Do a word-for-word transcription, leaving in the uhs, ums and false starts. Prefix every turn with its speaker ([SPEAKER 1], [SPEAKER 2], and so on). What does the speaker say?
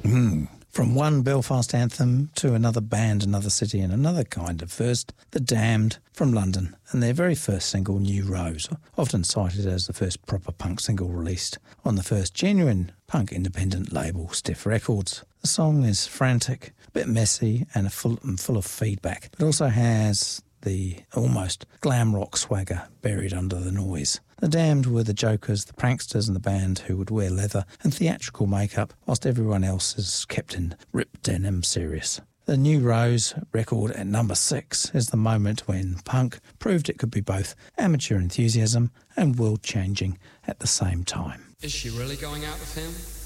[SPEAKER 1] Mm. From one Belfast anthem to another band, another city and another kind of first, The Damned from London and their very first single, New Rose, often cited as the first proper punk single released on the first genuine punk independent label, Stiff Records. The song is frantic, a bit messy and full, and full of feedback, but also has the almost glam rock swagger buried under the noise. The Damned were the jokers, the pranksters in the band who would wear leather and theatrical makeup whilst everyone else is kept in ripped denim serious. The New Rose record at number six is the moment when punk proved it could be both amateur enthusiasm and world-changing at the same time.
[SPEAKER 2] Is she really going out with him?